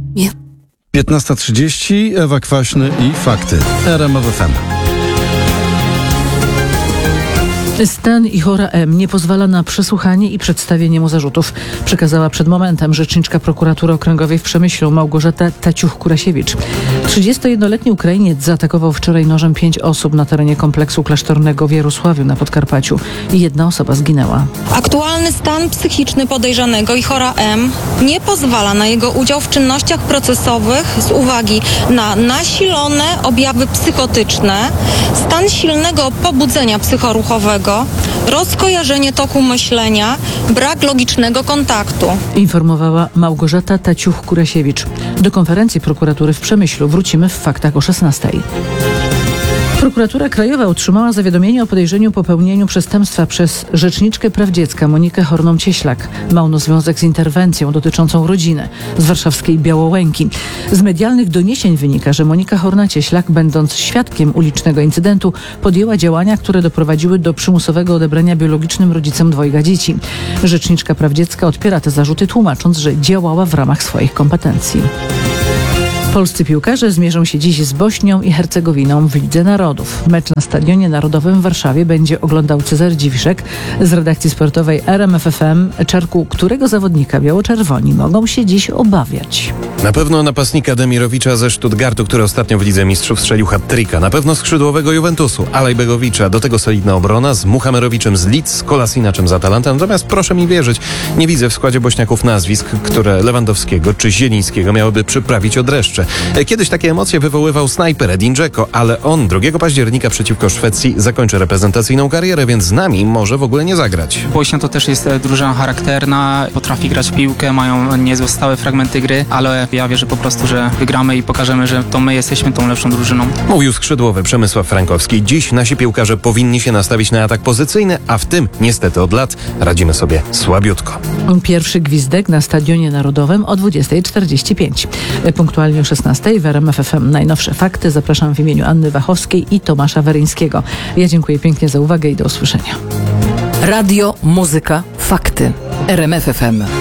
15:30, Ewa Kwaśny i Fakty. RMF FM. Stan Ichora M. nie pozwala na przesłuchanie i przedstawienie mu zarzutów, przekazała przed momentem rzeczniczka prokuratury okręgowej w Przemyślu Małgorzata Taciuch-Kurasiewicz. 31-letni Ukrainiec zaatakował wczoraj nożem 5 osób na terenie kompleksu klasztornego w Jarosławiu na Podkarpaciu i 1 osoba zginęła. Aktualny stan psychiczny podejrzanego Ichora M. nie pozwala na jego udział w czynnościach procesowych z uwagi na nasilone objawy psychotyczne, stan silnego pobudzenia psychoruchowego, rozkojarzenie toku myślenia, brak logicznego kontaktu. Informowała Małgorzata Taciuch-Kurasiewicz. Do konferencji prokuratury w Przemyślu wrócimy w faktach o 16:00. Prokuratura Krajowa otrzymała zawiadomienie o podejrzeniu popełnienia przestępstwa przez rzeczniczkę praw dziecka Monikę Horną-Cieślak. Ma ono związek z interwencją dotyczącą rodziny z warszawskiej Białołęki. Z medialnych doniesień wynika, że Monika Horna-Cieślak, będąc świadkiem ulicznego incydentu, podjęła działania, które doprowadziły do przymusowego odebrania biologicznym rodzicom 2 dzieci. Rzeczniczka praw dziecka odpiera te zarzuty, tłumacząc, że działała w ramach swoich kompetencji. Polscy piłkarze zmierzą się dziś z Bośnią i Hercegowiną w Lidze Narodów. Mecz na Stadionie Narodowym w Warszawie będzie oglądał Cezary Dziwiszek z redakcji sportowej RMF FM. Czarku, którego zawodnika biało-czerwoni mogą się dziś obawiać? Na pewno napastnika Demirowicza ze Stuttgartu, który ostatnio w Lidze Mistrzów strzelił hat-tricka. Na pewno skrzydłowego Juventusu, Alajbegowicza. Do tego solidna obrona z Muhamerowiczem z Leeds, z Kolasinaczem z Atalanty. Natomiast proszę mi wierzyć, nie widzę w składzie Bośniaków nazwisk, które Lewandowskiego czy Zielińskiego miałyby przyprawić od dreszcze. Kiedyś takie emocje wywoływał snajper Edin Dzeko, ale on 2 października przeciwko Szwecji zakończy reprezentacyjną karierę, więc z nami może w ogóle nie zagrać. Bośnia to też jest drużyna charakterna, potrafi grać w piłkę, mają niezłe stałe fragmenty gry, ale ja wierzę po prostu, że wygramy i pokażemy, że to my jesteśmy tą lepszą drużyną. Mówił skrzydłowy Przemysław Frankowski. Dziś nasi piłkarze powinni się nastawić na atak pozycyjny, a w tym niestety od lat radzimy sobie słabiutko. Pierwszy gwizdek na Stadionie Narodowym o 20:45. Punktualnie o 16:00 w RMF FM najnowsze fakty. Zapraszam w imieniu Anny Wachowskiej i Tomasza Weryńskiego. Ja dziękuję pięknie za uwagę i do usłyszenia. Radio, muzyka, fakty. RMF FM.